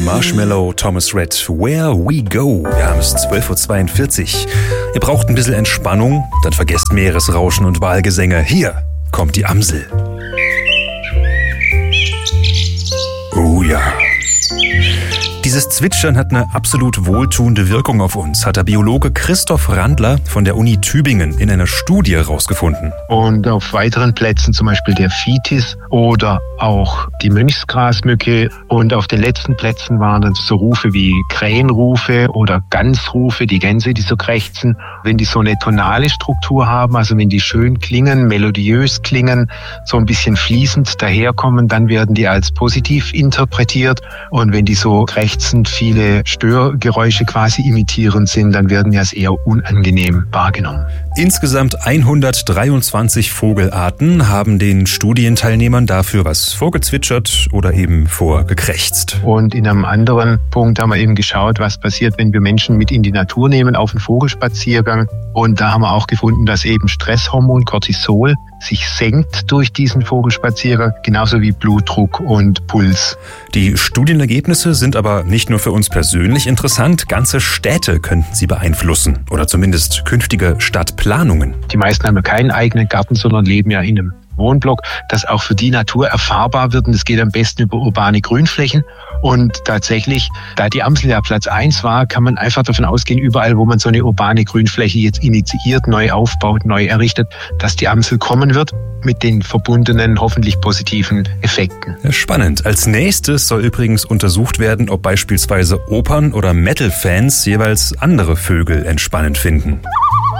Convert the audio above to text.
Marshmallow, Thomas Rhett, Where We Go. Wir haben es 12.42 Uhr. Ihr braucht ein bisschen Entspannung, dann vergesst Meeresrauschen und Walgesänge. Hier kommt die Amsel. Oh ja. Dieses Zwitschern hat eine absolut wohltuende Wirkung auf uns, hat der Biologe Christoph Randler von der Uni Tübingen in einer Studie herausgefunden. Und auf weiteren Plätzen, zum Beispiel der Fitis oder auch die Mönchsgrasmücke. Und auf den letzten Plätzen waren dann so Rufe wie Krähenrufe oder Gansrufe, die Gänse, die so krächzen. Wenn die so eine tonale Struktur haben, also wenn die schön klingen, melodiös klingen, so ein bisschen fließend daherkommen, dann werden die als positiv interpretiert. Und wenn die so krächzend viele Störgeräusche quasi imitierend sind, dann werden die als eher unangenehm wahrgenommen. Insgesamt 123 Vogelarten haben den Studienteilnehmern dafür was vorgezwitschert oder eben vorgekrächzt. Und in einem anderen Punkt haben wir eben geschaut, was passiert, wenn wir Menschen mit in die Natur nehmen auf einen Vogelspaziergang. Und da haben wir auch gefunden, dass eben Stresshormon Cortisol sich senkt durch diesen Vogelspaziergang, genauso wie Blutdruck und Puls. Die Studienergebnisse sind aber nicht nur für uns persönlich interessant, ganze Städte könnten sie beeinflussen oder zumindest künftige Stadtplanungen. Die meisten haben ja keinen eigenen Garten, sondern leben ja in einem Wohnblock, das auch für die Natur erfahrbar wird. Und es geht am besten über urbane Grünflächen. Und tatsächlich, da die Amsel ja Platz 1 war, kann man einfach davon ausgehen, überall, wo man so eine urbane Grünfläche jetzt initiiert, neu aufbaut, neu errichtet, dass die Amsel kommen wird mit den verbundenen, hoffentlich positiven Effekten. Ja, spannend. Als nächstes soll übrigens untersucht werden, ob beispielsweise Opern- oder Metal-Fans jeweils andere Vögel entspannend finden.